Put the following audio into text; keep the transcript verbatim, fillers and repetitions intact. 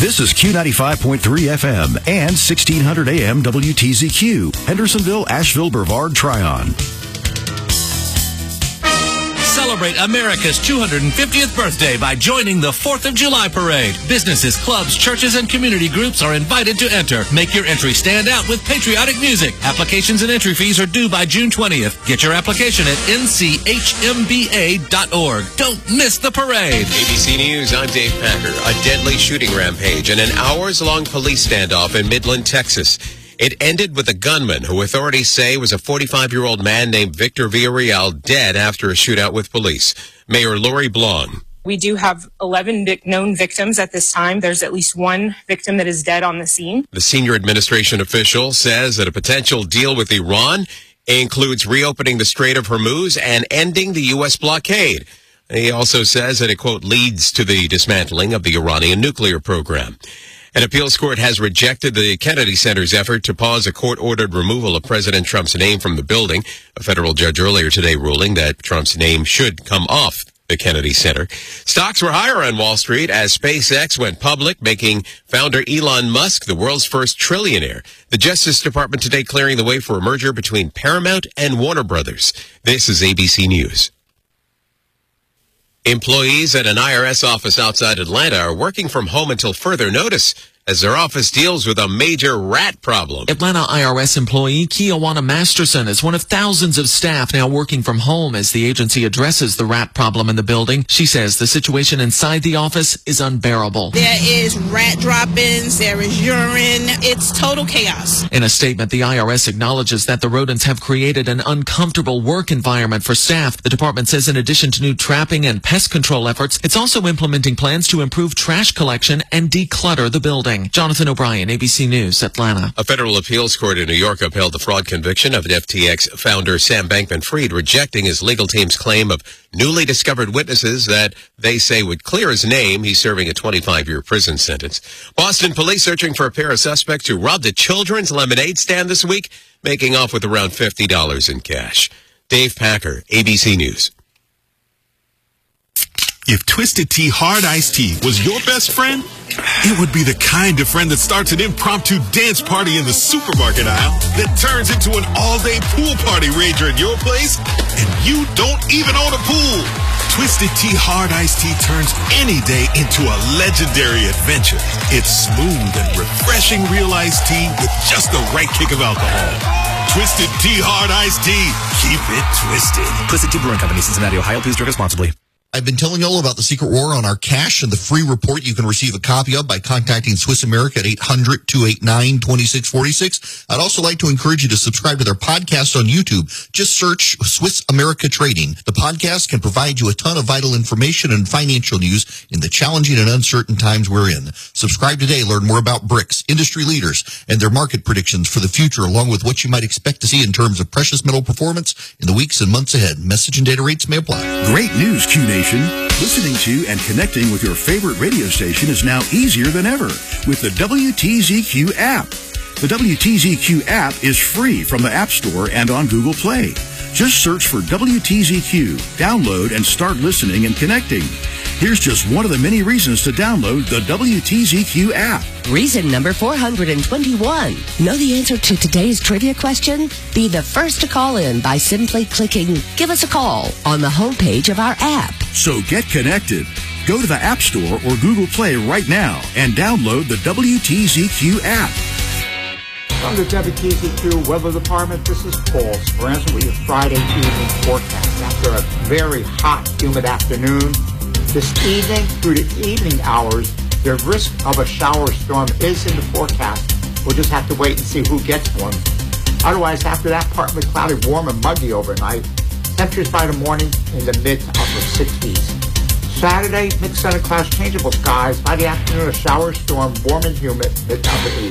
This is Q ninety-five point three F M and sixteen hundred A M W T Z Q, Hendersonville, Asheville, Brevard, Tryon. Celebrate America's two hundred fiftieth birthday by joining the fourth of July Parade. Businesses, clubs, churches, and community groups are invited to enter. Make your entry stand out with patriotic music. Applications and entry fees are due by June twentieth. Get your application at N C H M B A dot org. Don't miss the parade. A B C News, I'm Dave Packer. A deadly shooting rampage and an hours-long police standoff in Midland, Texas. It ended with a gunman who authorities say was a forty-five-year-old man named Victor Villarreal dead after a shootout with police. Mayor Lori Blong. We do have eleven vic- known victims at this time. There's at least one victim that is dead on the scene. The senior administration official says that a potential deal with Iran includes reopening the Strait of Hormuz and ending the U S blockade. He also says that it, quote, leads to the dismantling of the Iranian nuclear program. An appeals court has rejected the Kennedy Center's effort to pause a court-ordered removal of President Trump's name from the building. A federal judge earlier today ruling that Trump's name should come off the Kennedy Center. Stocks were higher on Wall Street as SpaceX went public, making founder Elon Musk the world's first trillionaire. The Justice Department today clearing the way for a merger between Paramount and Warner Brothers. This is A B C News. Employees at an I R S office outside Atlanta are working from home until further notice as their office deals with a major rat problem. Atlanta I R S employee Kiawana Masterson is one of thousands of staff now working from home as the agency addresses the rat problem in the building. She says the situation inside the office is unbearable. There is rat droppings, there is urine. It's total chaos. In a statement, the I R S acknowledges that the rodents have created an uncomfortable work environment for staff. The department says in addition to new trapping and pest control efforts, it's also implementing plans to improve trash collection and declutter the building. Jonathan O'Brien, A B C News, Atlanta. A federal appeals court in New York upheld the fraud conviction of F T X founder Sam Bankman-Fried, rejecting his legal team's claim of newly discovered witnesses that they say would clear his name. He's serving a twenty-five-year prison sentence. Boston police searching for a pair of suspects who robbed a children's lemonade stand this week, making off with around fifty dollars in cash. Dave Packer, A B C News. If Twisted Tea Hard Iced Tea was your best friend, it would be the kind of friend that starts an impromptu dance party in the supermarket aisle that turns into an all-day pool party rager at your place, and you don't even own a pool. Twisted Tea Hard Iced Tea turns any day into a legendary adventure. It's smooth and refreshing real iced tea with just the right kick of alcohol. Twisted Tea Hard Iced Tea. Keep it twisted. Twisted Tea Brewing Company, Cincinnati, Ohio. Please drink responsibly. I've been telling you all about the secret war on our cash and the free report you can receive a copy of by contacting Swiss America at eight hundred, two eight nine, two six four six. I'd also like to encourage you to subscribe to their podcast on YouTube. Just search Swiss America Trading. The podcast can provide you a ton of vital information and financial news in the challenging and uncertain times we're in. Subscribe today. Learn more about BRICS, industry leaders, and their market predictions for the future, along with what you might expect to see in terms of precious metal performance in the weeks and months ahead. Message and data rates may apply. Great news, Q Nation. Listening to and connecting with your favorite radio station is now easier than ever with the W T Z Q app. The W T Z Q app is free from the App Store and on Google Play. Just search for W T Z Q, download, and start listening and connecting. Here's just one of the many reasons to download the W T Z Q app. Reason number four hundred twenty-one. Know the answer to today's trivia question? Be the first to call in by simply clicking Give Us a Call on the homepage of our app. So get connected. Go to the App Store or Google Play right now and download the W T Z Q app. From the W T Z Q Weather Department, this is Paul Speranza with your Friday evening forecast. After a very hot, humid afternoon, this evening through the evening hours, the risk of a shower storm is in the forecast. We'll just have to wait and see who gets one. Otherwise, after that, partly cloudy, warm and muggy overnight. Temperatures by the morning in the mid to upper sixties. Saturday, mixed sun and clouds, changeable skies. By the afternoon, a shower storm, warm and humid, mid to upper eighties.